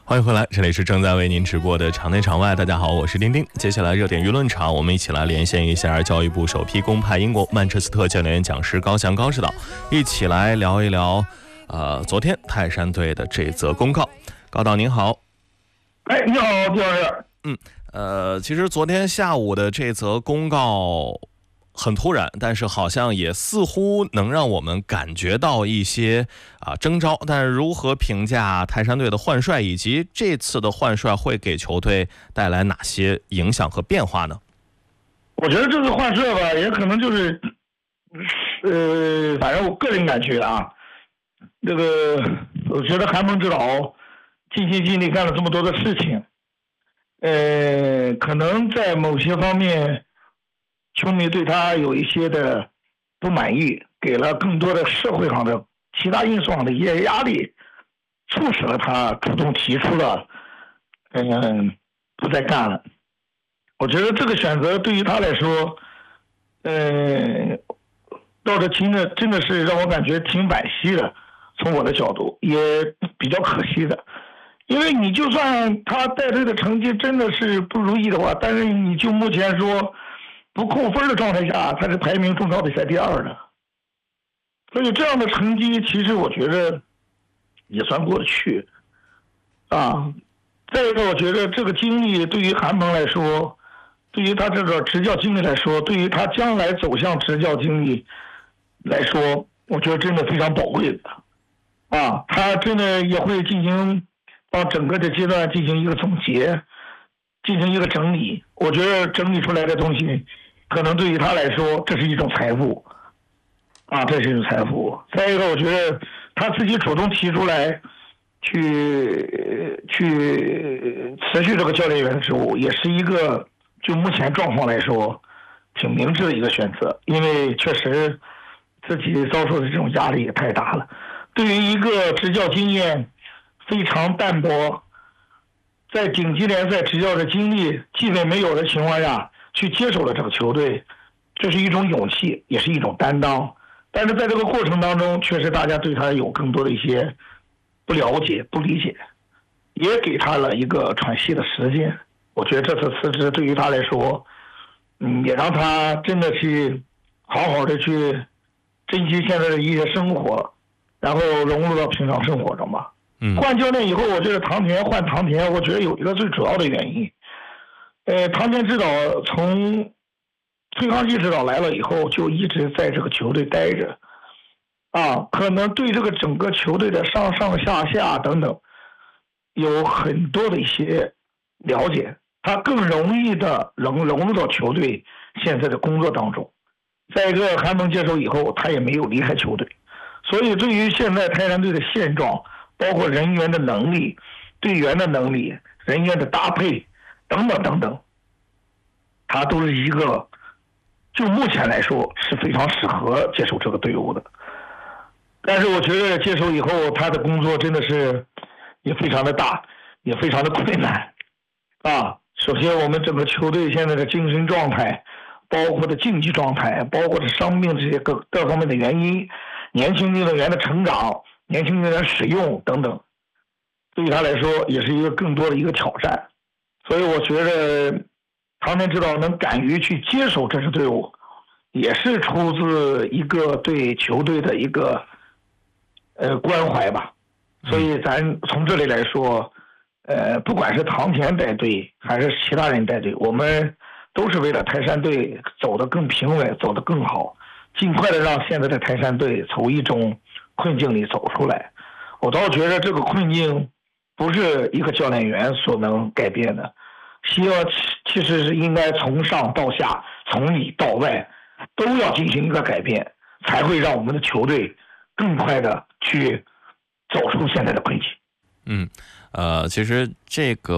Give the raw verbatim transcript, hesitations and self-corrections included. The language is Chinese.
欢迎回来，这里是正在为您直播的场内场外。大家好，我是丁丁。接下来热点舆论场，我们一起来连线一下教育部首批公派英国曼彻斯特教练员讲师高翔高指导，一起来聊一聊呃昨天泰山队的这则公告。高导您好。 哎，你好，丁老师。 嗯，呃，其实昨天下午的这则公告很突然，但是好像也似乎能让我们感觉到一些啊征兆。但是如何评价泰山队的换帅，以及这次的换帅会给球队带来哪些影响和变化呢？ 我觉得这次换帅吧，也可能就是，呃，反正我个人感觉啊，这个我觉得韩鹏指导尽心尽力干了这么多的事情，呃，可能在某些方面，球迷对他有一些的不满意，给了更多的社会上的其他因素上的一些压力，促使了他主动提出了，嗯，不再干了。我觉得这个选择对于他来说，呃，到这真的真的是让我感觉挺惋惜的，从我的角度也比较可惜的。因为你就算他带队的成绩真的是不如意的话，但是你就目前说不扣分的状态下，他是排名中超比赛第二的，所以这样的成绩其实我觉得也算过得去啊。再一个，我觉得这个经历对于韩鹏来说，对于他这个执教经历来说，对于他将来走向执教经历来说，我觉得真的非常宝贵的啊。他真的也会进行帮整个的阶段进行一个总结，进行一个整理。我觉得整理出来的东西，可能对于他来说，这是一种财富啊，这是一种财富。再一个，我觉得他自己主动提出来去去辞去这个教练员的时候，也是一个就目前状况来说挺明智的一个选择，因为确实自己遭受的这种压力也太大了。对于一个执教经验非常淡薄，在顶级联赛执教的经历基本没有的情况下去接手了这个球队，这是一种勇气，也是一种担当。但是在这个过程当中，确实大家对他有更多的一些不了解、不理解，也给他了一个喘息的时间。我觉得这次辞职对于他来说，嗯，也让他真的去好好的去珍惜现在的一些生活，然后融入到平常生活中吧。 嗯， 换教练以后，我觉得唐田换唐田，我觉得有一个最主要的原因，呃，唐田指导从崔康熙指导来了以后，就一直在这个球队待着，啊，可能对这个整个球队的上上下下等等，有很多的一些了解，他更容易的融融入到球队现在的工作当中。再一个，韩鹏接手以后，他也没有离开球队，所以对于现在泰山队的现状，包括人员的能力、队员的能力、人员的搭配等等等等，他都是一个就目前来说是非常适合接手这个队伍的。但是我觉得接手以后，他的工作真的是也非常的大，也非常的困难啊。首先，我们整个球队现在的精神状态，包括的竞技状态，包括的伤病这些各各方面的原因，年轻运动员的成长，年轻运动员使用等等，对于他来说也是一个更多的一个挑战。所以我觉得唐田指导能敢于去接手这支队伍，也是出自一个对球队的一个呃关怀吧。所以咱从这里来说，呃，不管是唐田带队还是其他人带队，我们都是为了泰山队走得更平稳，走得更好，尽快的让现在的泰山队从一种困境里走出来。我倒觉得这个困境不是一个教练员所能改变的，希望其实是应该从上到下，从里到外都要进行一个改变，才会让我们的球队更快的去走出现在的困境。 嗯，呃，其实这个